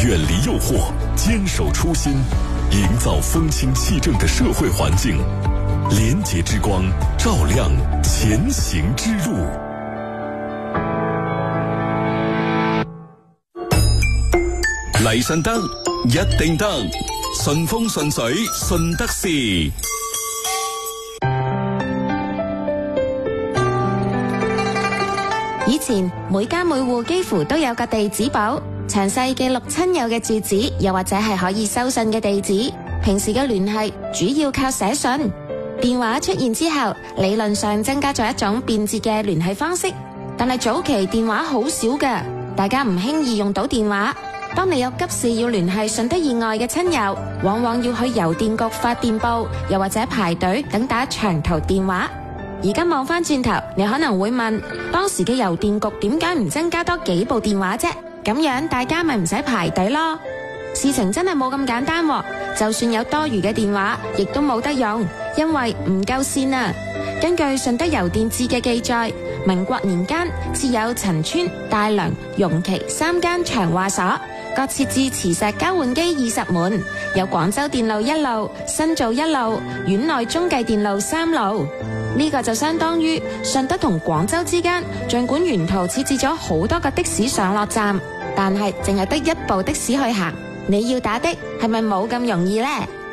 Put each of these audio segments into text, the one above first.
遠離誘惑，堅守初心，營造風清氣正的社會環境，廉潔之光照亮前行之路。嚟順德一定得，順風順水順德事。 以前每家每戶幾乎都有個地址簿，詳細記錄親友嘅住址，又或者係可以收信嘅地址。平時嘅聯繫主要靠寫信。電話出現之後，理論上增加咗一種便捷嘅聯繫方式，但係早期電話好少嘅，大家唔輕易用到電話。當你有急事要聯繫順德以外嘅親友，往往要去郵電局發電報，又或者排隊等打長途電話。而家望翻轉頭，你可能會問，當時嘅郵電局點解唔增加多幾部電話啫？咁樣大家咪唔使排隊咯。事情真係冇咁簡單喎，就算有多餘嘅電話，亦都冇得用，因為唔夠線啊。根據順德郵電志嘅記載，民國年間設有陳村、大良、容奇3間長話所，各設置磁石交換機20門，有廣州電路1路、新造1路、縣內中繼電路3路。呢個就相當於順德同廣州之間，儘管沿途設置咗好多個的士上落站，但係淨係得一部的士去行。你要打的係咪冇咁容易呢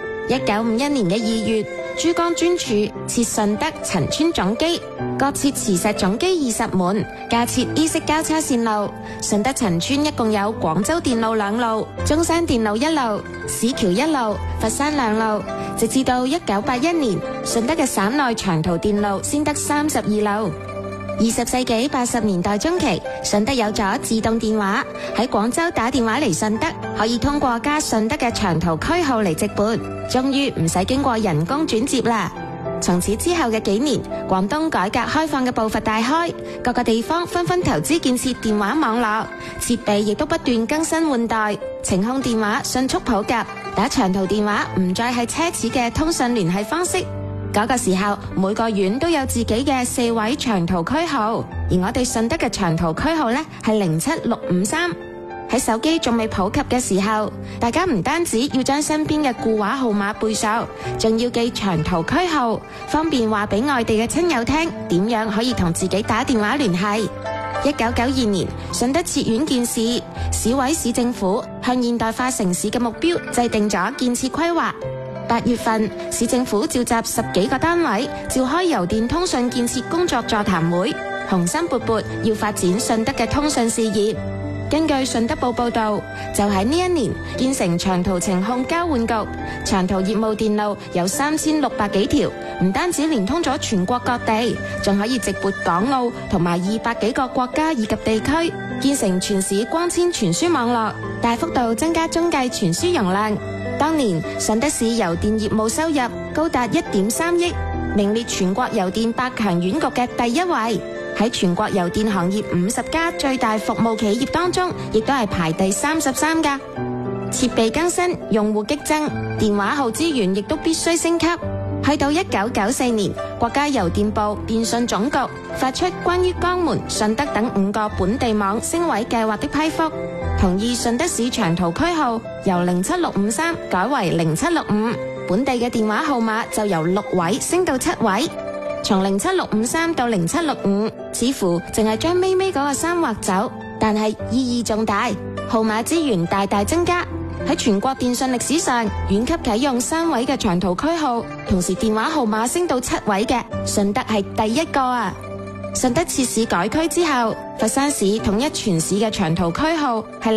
？1951年嘅2月，珠江專署設順德、陳村總機，各設磁石總機20門，架設衣式交叉線路。順德陳村一共有廣州電路2路、中山電路1路、市橋1路、佛山2路。直至到1981年，順德嘅省內長途電路先得32路。20世紀80年代中期，順德有咗自動電話，喺廣州打電話嚟順德，可以通過加順德嘅長途區號嚟直撥，終於唔使經過人工轉接啦。從此之後嘅幾年，廣東改革開放嘅步伐大開，各個地方紛紛投資建設電話網絡，設備亦都不斷更新換代，程控電話迅速普及，打長途電話唔再係奢侈嘅通訊聯繫方式。嗰個時候，每個縣都有自己嘅4位長途區號，而我哋順德嘅長途區號呢係07653。喺手機仲未普及嘅時候，大家唔單止要將身邊嘅固話號碼背熟，仲要記長途區號，方便話俾外地嘅親友聽點樣可以同自己打電話聯繫。1992年，順德設縣建市，市委市政府向現代化城市嘅目標制定咗建設規劃。8月份，市政府召集10幾個單位，召開郵電通訊建設工作座談會，雄心勃勃要發展順德嘅通訊事業。根據順德報報道，就喺呢一年建成長途程控交換局，長途業務電路有3600幾條，唔單止連通咗全國各地，仲可以直撥港澳同埋200幾個國家以及地區，建成全市光纖傳輸網絡，大幅度增加中繼傳輸容量。當年順德市郵電業務收入高達1.3億，名列全國郵電百強縣局嘅第1位。喺全國郵電行業50家最大服務企業當中，亦都係排第33㗎。設備更新，用戶激增，電話號資源亦都必須升級。去到1994年，國家郵電部電信總局發出關於江門、順德等5個本地網升位計劃的批覆，同意順德市長途區號由07653改為0765，本地嘅電話號碼就由6位升到7位。從07653到0765，似乎淨係將尾尾嗰個3劃走，但係意義重大，號碼資源大大增加。喺全國電信歷史上，縣級啟用3位嘅長途區號，同時電話號碼升到7位嘅，順德係第一個啊！順德設市改區之後，佛山市統一全市嘅長途區號係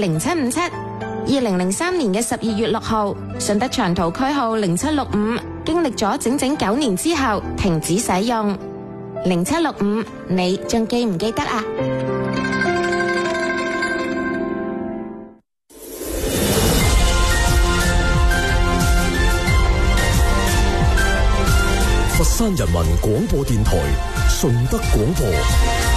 0757。2003年嘅12月6號，順德長途區號0765經歷咗整整9年之後停止使用。0765，你仲記唔記得啊？ 佛山人民廣播電台順德廣播。